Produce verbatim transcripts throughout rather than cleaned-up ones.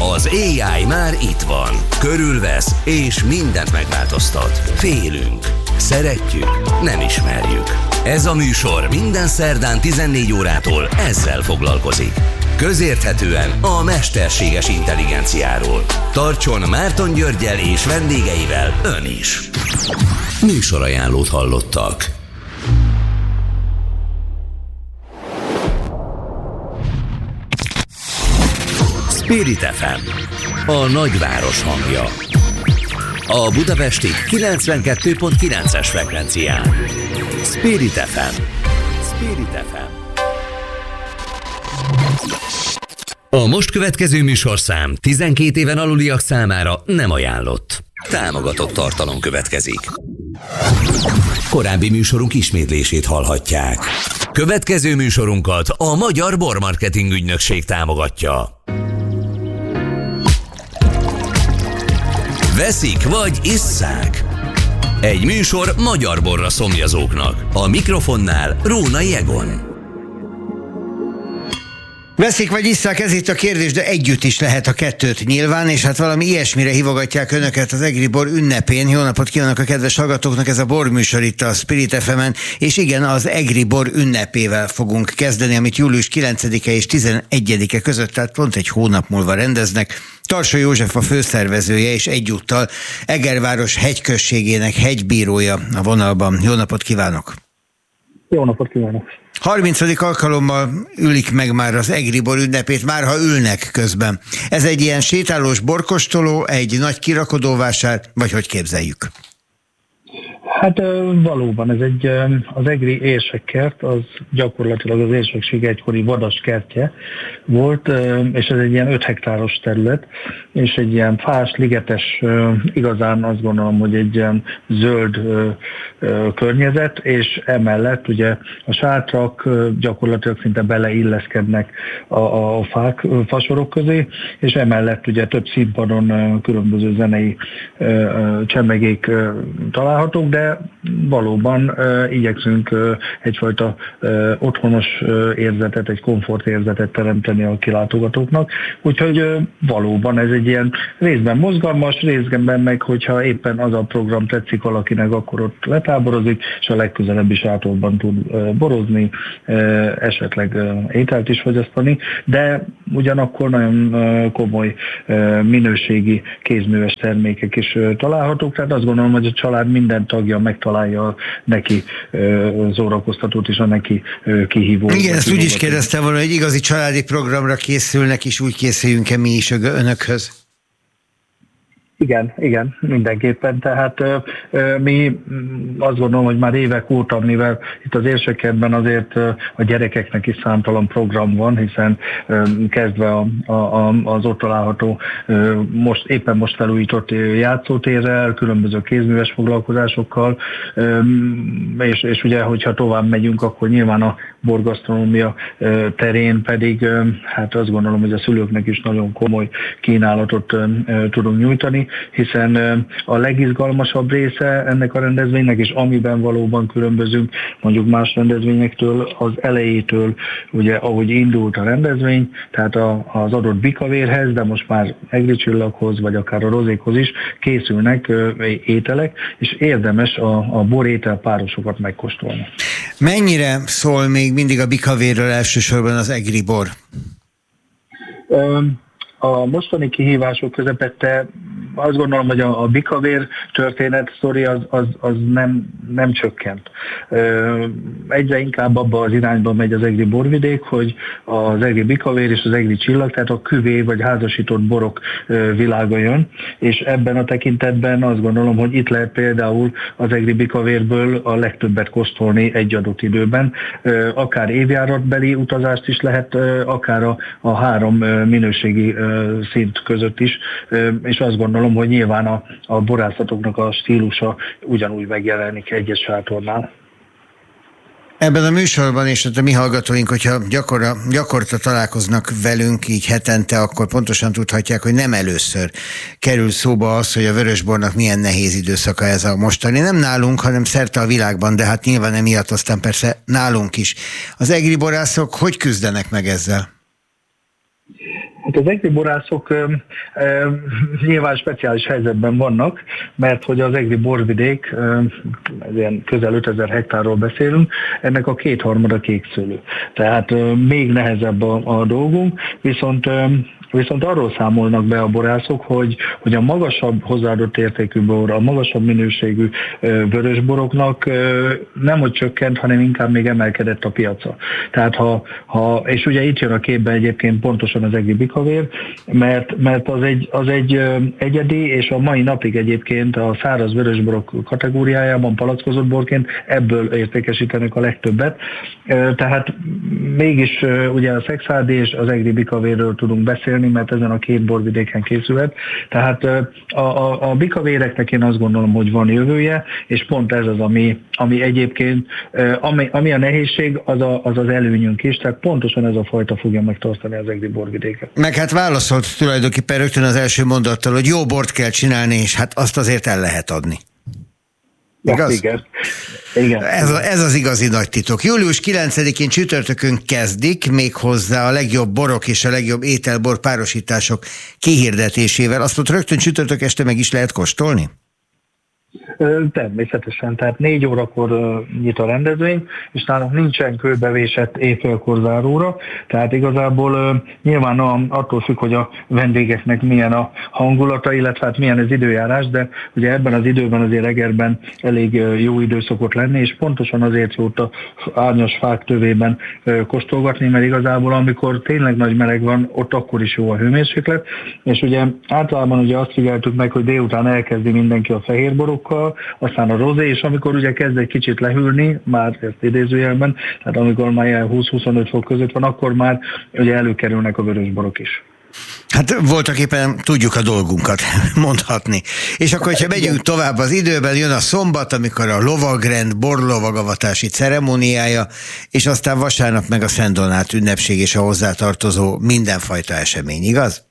Az á i már itt van, körülvesz és mindent megváltoztat. Félünk, szeretjük, nem ismerjük. Ez a műsor minden szerdán tizennégy órától ezzel foglalkozik. Közérthetően a mesterséges intelligenciáról. Tartson Márton Györggyel és vendégeivel ön is. Műsorajánlót hallottak. Spirit ef em, a nagyváros hangja. A budapesti kilencvenkettő pont kilences frekvencián. Spirit ef em. Spirit ef em. A most következő műsorszám tizenkét éven aluliak számára nem ajánlott. Támogatott tartalom következik. Korábbi műsorunk ismétlését hallhatják. Következő műsorunkat a Magyar Bormarketing Ügynökség támogatja. Veszik vagy isszák? Egy műsor magyar borra szomjazóknak. A mikrofonnál Rónai Egon. Veszik vagy isszák, ez itt a kérdés, de együtt is lehet a kettőt nyilván, és hát valami ilyesmire hívogatják önöket az Egri Bor ünnepén. Jó napot kívánok a kedves hallgatóknak, ez a borműsor itt a Spirit ef emen, és igen, az Egri Bor ünnepével fogunk kezdeni, amit július kilencedike és tizenegyedike között, tehát pont egy hónap múlva rendeznek. Tarsó József a főszervezője, és egyúttal Egerváros hegyközségének hegybírója a vonalban. Jó napot kívánok! Jó napot kívánok! harmincadik alkalommal ülik meg már az Egri Bor ünnepét, már ha ülnek közben. Ez egy ilyen sétálós borkostoló, egy nagy kirakodóvásár, vagy hogy képzeljük? Hát valóban, ez egy, az Egri érsekkert, az gyakorlatilag az érsekség egykori vadaskertje volt, és ez egy ilyen öt hektáros terület, és egy ilyen fás, ligetes, igazán azt gondolom, hogy egy ilyen zöld környezet, és emellett ugye a sátrak gyakorlatilag szinte beleilleszkednek a, a fák, fasorok közé, és emellett ugye több színpadon különböző zenei csemegék találhatók, de valóban uh, igyekszünk uh, egyfajta uh, otthonos uh, érzetet, egy komfortérzetet teremteni a kilátogatóknak. Úgyhogy uh, valóban ez egy ilyen részben mozgalmas, részben meg, hogyha éppen az a program tetszik valakinek, akkor ott letáborozik, és a legközelebbi sátorban tud uh, borozni, uh, esetleg uh, ételt is fogyasztani, de ugyanakkor nagyon uh, komoly uh, minőségi kézműves termékek is uh, találhatók, tehát azt gondolom, hogy a család minden tagja megtalálja neki szórakoztatót és a neki kihívó. Igen, ezt úgy is kérdeztem volna, hogy igazi családi programra készülnek, és úgy készüljünk-e mi is önökhöz? Igen, igen, mindenképpen. Tehát ö, ö, mi azt gondolom, hogy már évek óta, mivel itt az érsekkertben azért ö, a gyerekeknek is számtalan program van, hiszen ö, kezdve a, a, az ott található ö, most, éppen most felújított játszótérrel, különböző kézműves foglalkozásokkal, ö, és, és ugye, hogyha tovább megyünk, akkor nyilván a borgasztronómia ö, terén pedig ö, hát azt gondolom, hogy a szülőknek is nagyon komoly kínálatot ö, ö, tudunk nyújtani, hiszen a legizgalmasabb része ennek a rendezvénynek, és amiben valóban különbözünk mondjuk más rendezvényektől, az elejétől, ugye ahogy indult a rendezvény, tehát a, az adott bikavérhez, de most már egri csillaghoz, vagy akár a rozékhoz is készülnek ételek, és érdemes a, a bor-étel párosokat megkóstolni. Mennyire szól még mindig a bikavérről elsősorban az Egri Bor? Um, A mostani kihívások közepette azt gondolom, hogy a, a bikavér történet sztori az, az, az nem, nem csökkent. Egyre inkább abba az irányba megy az egri borvidék, hogy az egri bikavér és az egri csillag, tehát a küvé vagy házasított borok világa jön, és ebben a tekintetben azt gondolom, hogy itt lehet például az egri bikavérből a legtöbbet kóstolni egy adott időben. Akár évjáratbeli utazást is lehet, akár a, a három minőségi szint között is, és azt gondolom, hogy nyilván a, a borászatoknak a stílusa ugyanúgy megjelenik egyes sátornál. Ebben a műsorban, és a mi hallgatóink, hogyha gyakorra, gyakorta találkoznak velünk így hetente, akkor pontosan tudhatják, hogy nem először kerül szóba az, hogy a vörösbornak milyen nehéz időszaka ez a mostani. Nem nálunk, hanem szerte a világban, de hát nyilván emiatt aztán persze nálunk is. Az egri borászok hogy küzdenek meg ezzel? Hát az egri borászok ö, ö, nyilván speciális helyzetben vannak, mert hogy az egri borvidék, ö, ilyen közel ötezer hektárról beszélünk, ennek a kétharmada kékszőlő. Tehát ö, még nehezebb a, a dolgunk, viszont ö, Viszont arról számolnak be a borászok, hogy, hogy a magasabb hozzáadott értékű bor, a magasabb minőségű vörösboroknak nem hogy csökkent, hanem inkább még emelkedett a piaca. Tehát ha, ha és ugye itt jön a képbe egyébként pontosan az egri bikavér, mert, mert az, egy, az egy egyedi, és a mai napig egyébként a száraz vörösborok kategóriájában palackozott borként ebből értékesítenek a legtöbbet. Tehát mégis ugye a Szekszárdi és az egri bikavérről tudunk beszélni, mert ezen a két borvidéken készülhet. Tehát a, a, a bikavéreknek én azt gondolom, hogy van jövője, és pont ez az, ami, ami egyébként, ami, ami a nehézség, az, a, az az előnyünk is, tehát pontosan ez a fajta fogja megtartani az egri borvidéket. Meg hát válaszolt tulajdonképpen rögtön az első mondattal, hogy jó bort kell csinálni, és hát azt azért el lehet adni. Igaz? Igen. Igen. Ez, a, ez az igazi nagy titok. július kilencedikén csütörtökön kezdik méghozzá a legjobb borok és a legjobb ételbor párosítások kihirdetésével. Azt ott rögtön csütörtök este meg is lehet kóstolni? Természetesen, tehát négy órakor nyit a rendezvény, és nálunk nincsen kőbevésett éjfélkor záróra, tehát igazából nyilván attól függ, hogy a vendégeknek milyen a hangulata, illetve hát milyen az időjárás, de ugye ebben az időben azért Egerben elég jó idő szokott lenni, és pontosan azért jó ott a árnyas fák tövében kóstolgatni, mert igazából amikor tényleg nagy meleg van, ott akkor is jó a hőmérséklet, és ugye általában ugye azt figyeltük meg, hogy délután elkezdi mindenki a fehérborokkal, aztán a rozé, és amikor ugye kezd egy kicsit lehűlni, már ezt idézőjelben, tehát amikor már húsz-huszonöt fok között van, akkor már ugye előkerülnek a vörösborok is. Hát voltak éppen tudjuk a dolgunkat mondhatni. És akkor, hogyha megyünk tovább az időben, jön a szombat, amikor a lovagrend, borlovagavatási ceremóniája, és aztán vasárnap meg a Szent Donát ünnepség és a hozzátartozó mindenfajta esemény, igaz?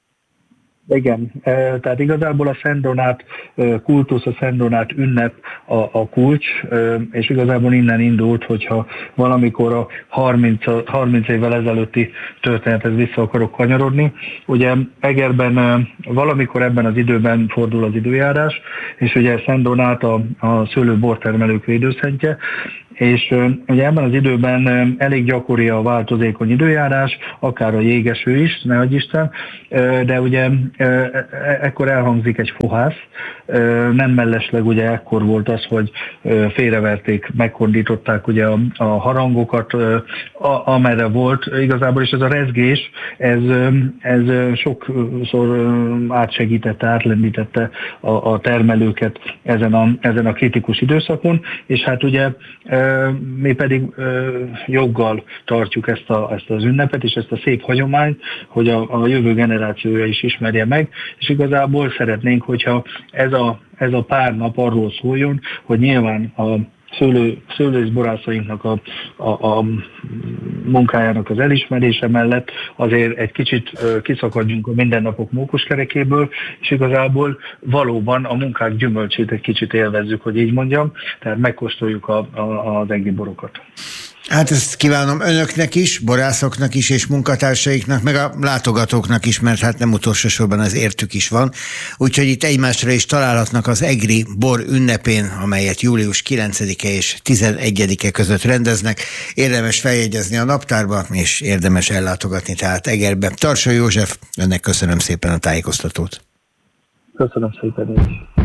Igen, tehát igazából a Szent Donát kultusz, a Szent Donát ünnep a, a kulcs, és igazából innen indult, hogyha valamikor a harminc, harminc évvel ezelőtti történethez vissza akarok kanyarodni. Ugye Egerben valamikor ebben az időben fordul az időjárás, és ugye Szent Donát a, a szőlő-bortermelők védőszentje, és ugye ebben az időben elég gyakori a változékony időjárás, akár a jégeső is, ne adj Isten, de ugye ekkor elhangzik egy fohász, nem mellesleg ugye ekkor volt az, hogy félreverték, megkondították ugye a, a harangokat, a, amerre volt igazából, és ez a rezgés, ez, ez sokszor átsegítette, átlendítette a, a termelőket ezen a, ezen a kritikus időszakon, és hát ugye mi pedig joggal tartjuk ezt, a, ezt az ünnepet, és ezt a szép hagyományt, hogy a, a jövő generációja is ismerje meg, és igazából szeretnénk, hogyha ez a, ez a pár nap arról szóljon, hogy nyilván a szőlő, szőlőszborászainknak a, a, a munkájának az elismerése mellett azért egy kicsit kiszakadjunk a mindennapok mókuskerekéből, és igazából valóban a munkák gyümölcsét egy kicsit élvezzük, hogy így mondjam, tehát megkóstoljuk a, a, az egri borokat. Hát ezt kívánom önöknek is, borászoknak is, és munkatársaiknak, meg a látogatóknak is, mert hát nem utolsó sorban az értük is van. Úgyhogy itt egymásra is találhatnak az egri bor ünnepén, amelyet július kilencedike és tizenegyedike között rendeznek. Érdemes feljegyezni a naptárba, és érdemes ellátogatni tehát Egerbe. Tarsó József, önnek köszönöm szépen a tájékoztatót. Köszönöm szépen is.